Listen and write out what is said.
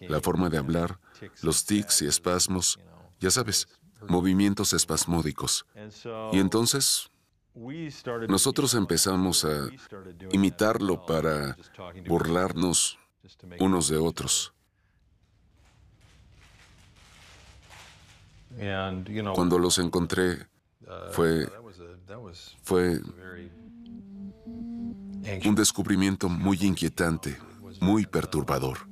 la forma de hablar, los tics y espasmos, ya sabes, movimientos espasmódicos. Y entonces nosotros empezamos a imitarlo para burlarnos unos de otros. Cuando los encontré, fue un descubrimiento muy inquietante, muy perturbador.